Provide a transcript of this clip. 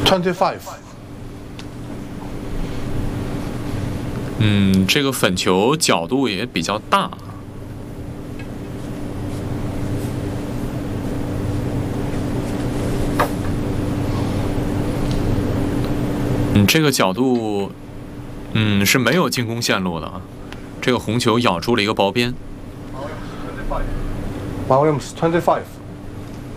25. 这个粉球角度也比较大。这个角度，是没有进攻线路的啊。这个红球咬住了一个薄边。 Williams 25.